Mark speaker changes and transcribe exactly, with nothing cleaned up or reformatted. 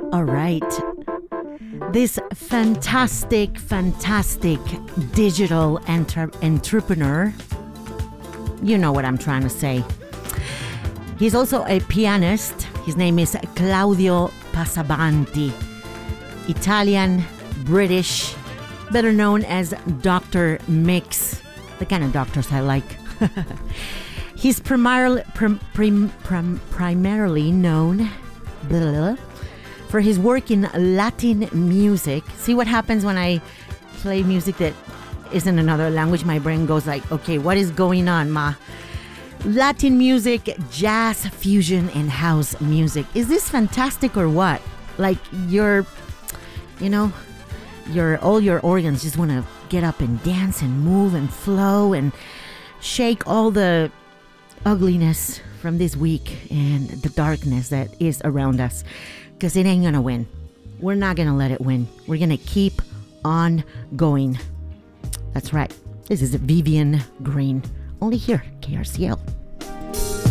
Speaker 1: All right. This fantastic, fantastic digital enter- entrepreneur, you know what I'm trying to say. He's also a pianist. His name is Claudio Passabanti. Italian, British, better known as Doctor Mix, the kind of doctors I like. He's primarily, prim, prim, prim, primarily known blah, blah, blah, for his work in Latin music. See what happens when I play music that isn't another language? My brain goes like, okay, what is going on, ma? Latin music, jazz, fusion, and house music. Is this fantastic or what? Like your, you know, your all your organs just want to get up and dance and move and flow and shake all the ugliness from this week and the darkness that is around us. Because it ain't gonna win. We're not gonna let it win. We're gonna keep on going. That's right. This is Vivian Green. Only here, K R C L.